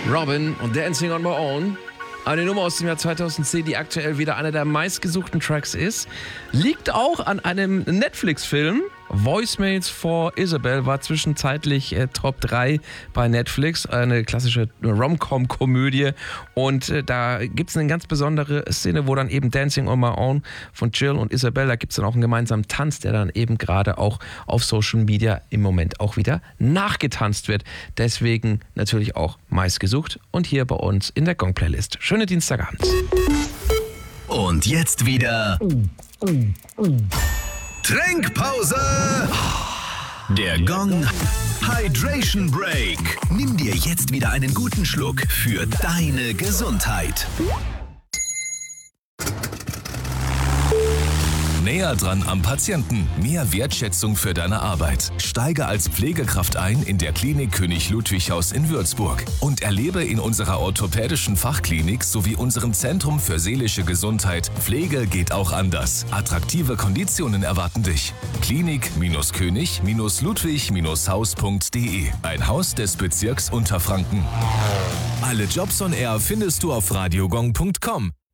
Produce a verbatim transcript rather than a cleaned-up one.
Robin und Dancing on My Own. Eine Nummer aus dem Jahr zweitausendzehn, die aktuell wieder einer der meistgesuchten Tracks ist. Liegt auch an einem Netflix-Film. Voicemails for Isabel war zwischenzeitlich äh, Top drei bei Netflix. Eine klassische Rom-Com-Komödie. Und äh, da gibt es eine ganz besondere Szene, wo dann eben Dancing on My Own von Jill und Isabel, da gibt es dann auch einen gemeinsamen Tanz, der dann eben gerade auch auf Social Media im Moment auch wieder nachgetanzt wird. Deswegen natürlich auch meistgesucht und hier bei uns in der Gong-Playlist. Schöne Dienstagabend. Und jetzt wieder Trinkpause. Der Gong Hydration Break. Nimm dir jetzt wieder einen guten Schluck für deine Gesundheit. Näher dran am Patienten. Mehr Wertschätzung für deine Arbeit. Steige als Pflegekraft ein in der Klinik König Ludwig Haus in Würzburg und erlebe in unserer orthopädischen Fachklinik sowie unserem Zentrum für seelische Gesundheit Pflege geht auch anders. Attraktive Konditionen erwarten dich. Klinik-König-Ludwig-Haus punkt de. Ein Haus des Bezirks Unterfranken. Alle Jobs on Air findest du auf radiogong punkt com.